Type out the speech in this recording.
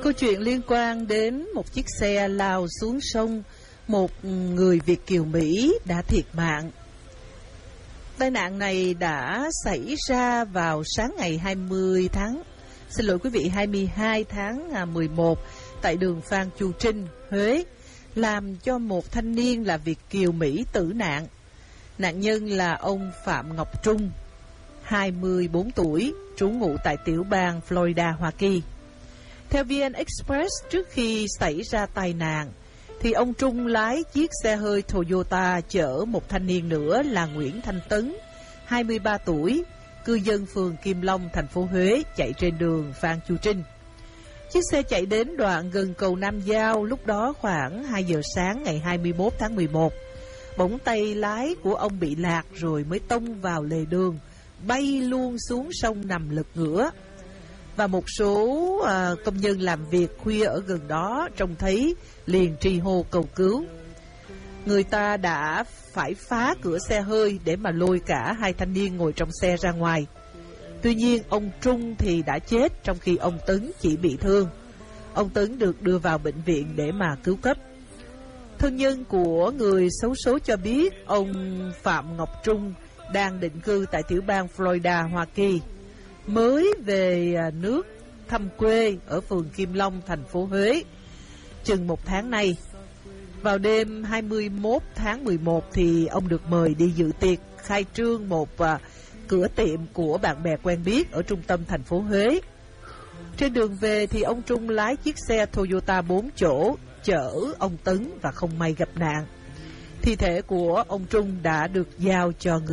Câu chuyện liên quan đến một chiếc xe lao xuống sông, một người Việt kiều Mỹ đã thiệt mạng. Tai nạn này đã xảy ra vào sáng ngày 22 tháng 11 tại đường Phan Chu Trinh, Huế, làm cho một thanh niên là Việt kiều Mỹ tử nạn. Nạn nhân là ông Phạm Ngọc Trung, 24 tuổi, trú ngụ tại tiểu bang Florida, Hoa Kỳ. Theo VN Express, trước khi xảy ra tai nạn, thì ông Trung lái chiếc xe hơi Toyota chở một thanh niên nữa là Nguyễn Thanh Tấn, 23 tuổi, cư dân phường Kim Long, thành phố Huế, chạy trên đường Phan Chu Trinh. Chiếc xe chạy đến đoạn gần cầu Nam Giao, lúc đó khoảng 2 giờ sáng ngày 21 tháng 11. Bỗng tay lái của ông bị lạc rồi mới tông vào lề đường, bay luôn xuống sông nằm lật ngửa. Và một số công nhân làm việc khuya ở gần đó trông thấy liền tri hô cầu cứu. Người ta đã phải phá cửa xe hơi để mà lôi cả hai thanh niên ngồi trong xe ra ngoài. Tuy nhiên ông Trung thì đã chết, trong khi ông Tấn chỉ bị thương. Ông Tấn được đưa vào bệnh viện để mà cứu cấp. Thân nhân của người xấu số cho biết ông Phạm Ngọc Trung đang định cư tại tiểu bang Florida, Hoa Kỳ, mới về nước thăm quê ở phường Kim Long, thành phố Huế, chừng một tháng nay. Vào đêm 21 tháng 11 thì ông được mời đi dự tiệc khai trương một cửa tiệm của bạn bè quen biết ở trung tâm thành phố Huế. Trên đường về thì ông Trung lái chiếc xe Toyota 4 chỗ chở ông Tấn và không may gặp nạn. Thi thể của ông Trung đã được giao cho người